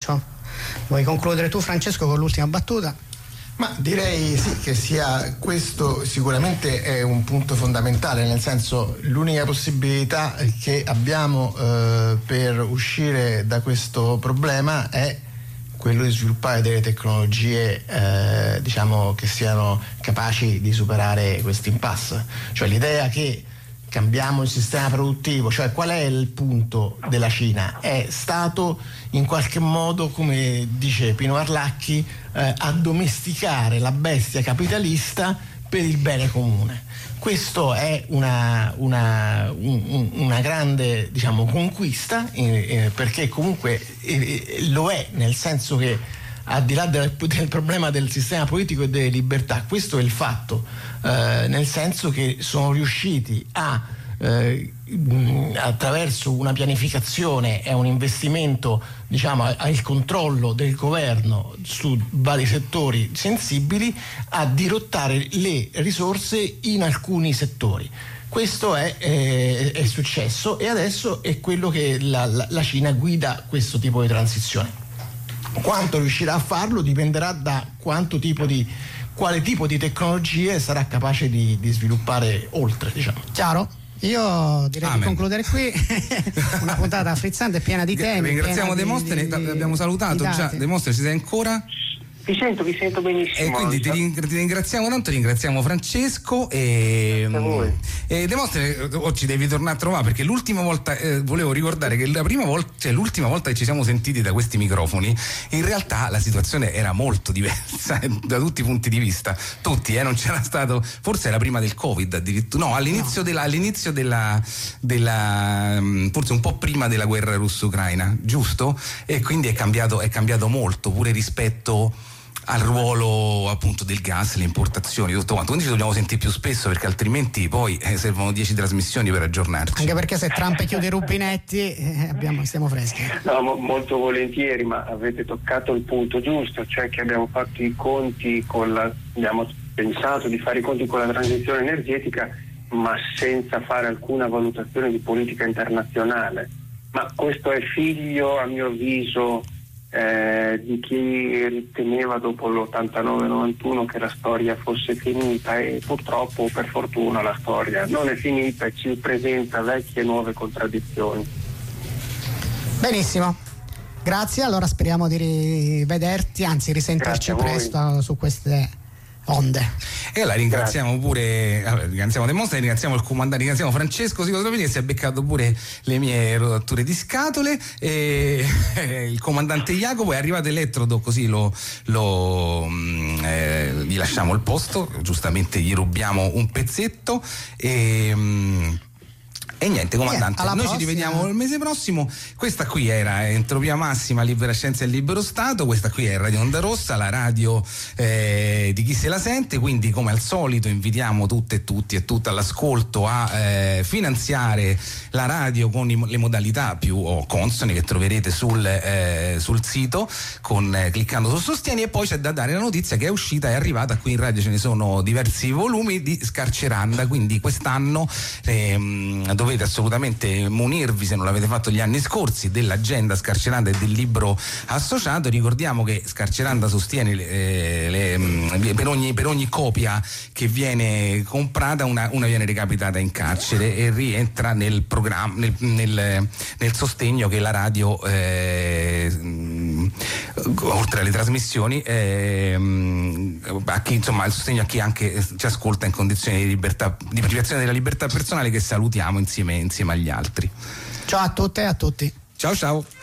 Insomma, vuoi concludere tu, Francesco, con l'ultima battuta? Ma direi sì, che sia questo sicuramente è un punto fondamentale, nel senso, l'unica possibilità che abbiamo per uscire da questo problema è quello di sviluppare delle tecnologie diciamo che siano capaci di superare questo impasse. Cioè l'idea che cambiamo il sistema produttivo, cioè qual è il punto della Cina? È stato in qualche modo, come dice Pino Arlacchi, addomesticare la bestia capitalista per il bene comune. Questo è una grande, diciamo, conquista, perché comunque lo è, nel senso che al di là del problema del sistema politico e delle libertà, questo è il fatto, nel senso che sono riusciti attraverso una pianificazione e un investimento, diciamo, al controllo del governo su vari settori sensibili, a dirottare le risorse in alcuni settori. Questo è successo, e adesso è quello che la Cina guida questo tipo di transizione. Quanto riuscirà a farlo dipenderà da quale tipo di tecnologie sarà capace di sviluppare oltre, diciamo. Chiaro? Io direi di concludere qui. Una puntata frizzante e piena di temi. Ringraziamo Demostene, abbiamo salutato già. Demostene, ci sei ancora? Vi sento benissimo. E quindi ti ringraziamo tanto, ringraziamo Francesco e Demostene, ci devi tornare a trovare, perché l'ultima volta volevo ricordare che l'ultima volta che ci siamo sentiti da questi microfoni, in realtà la situazione era molto diversa da tutti i punti di vista, non c'era stato, forse era prima del Covid addirittura, all'inizio della forse un po' prima della guerra russo-ucraina, giusto? E quindi è cambiato molto, pure rispetto al ruolo appunto del gas, le importazioni, tutto quanto. Quindi ci dobbiamo sentire più spesso, perché altrimenti poi servono 10 trasmissioni per aggiornarci. Anche perché se Trump chiude i rubinetti stiamo freschi. No, molto volentieri, ma avete toccato il punto giusto, cioè che abbiamo fatto i conti abbiamo pensato di fare i conti con la transizione energetica, ma senza fare alcuna valutazione di politica internazionale. Ma questo è figlio, a mio avviso, di chi riteneva dopo l'89-91 che la storia fosse finita, e purtroppo, per fortuna, la storia non è finita e ci presenta vecchie e nuove contraddizioni. Benissimo, grazie, allora speriamo di rivederti, anzi risentirci presto su queste onde. E la ringraziamo pure, ringraziamo Demostene, ringraziamo il comandante, ringraziamo Francesco Sicotopini, che si è beccato pure le mie rotature di scatole, e il comandante Jacopo è arrivato Elettrodo, così gli lasciamo il posto, giustamente gli rubiamo un pezzetto, e niente, comandante, noi ci rivediamo il mese prossimo. Questa qui era Entropia Massima, Libera Scienza e Libero Stato. Questa qui è Radio Onda Rossa, la radio di chi se la sente. Quindi, come al solito, invitiamo tutte e tutti e tutte all'ascolto, a finanziare la radio con le modalità più consone che troverete sul sito, cliccando su Sostieni. E poi c'è da dare la notizia che è arrivata qui in radio. Ce ne sono diversi volumi di Scarceranda, quindi quest'anno dovete assolutamente munirvi, se non l'avete fatto gli anni scorsi, dell'agenda Scarceranda e del libro associato. Ricordiamo che Scarceranda sostiene per ogni copia che viene comprata una viene recapitata in carcere e rientra nel programma, nel sostegno che la radio, oltre alle trasmissioni, a chi, insomma, il sostegno a chi anche ci ascolta in condizioni di privazione della libertà personale, che salutiamo insieme agli altri. Ciao a tutte e a tutti. Ciao.